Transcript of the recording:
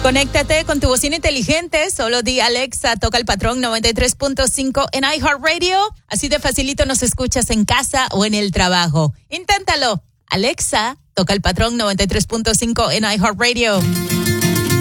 Conéctate con tu bocina inteligente. Solo di Alexa, toca el patrón 93.5 en iHeartRadio. Así de facilito nos escuchas en casa o en el trabajo. Inténtalo. Alexa, toca el patrón 93.5 en iHeartRadio.